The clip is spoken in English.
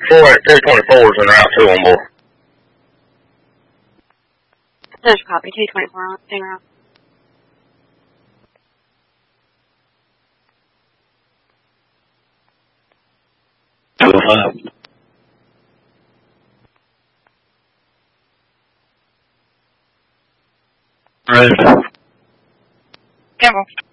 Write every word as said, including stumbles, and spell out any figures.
four two twenty-fours and route two on board. There's copy. two twenty-four on en route. two oh five. Right. Careful.